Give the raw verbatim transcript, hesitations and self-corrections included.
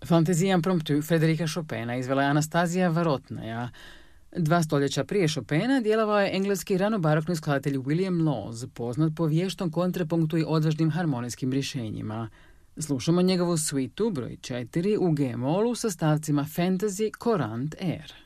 Fantazija impromptu Frederika Chopina izvela je Anastazija Varotnaja. Dva stoljeća prije Chopina djelovao je engleski ranobarokni skladatelj William Laws, poznat po vještom kontrapunktu i odvažnim harmonijskim rješenjima. Slušamo njegovu suitu broj četiri u G-molu sa stavcima Fantasy, Courant, Air.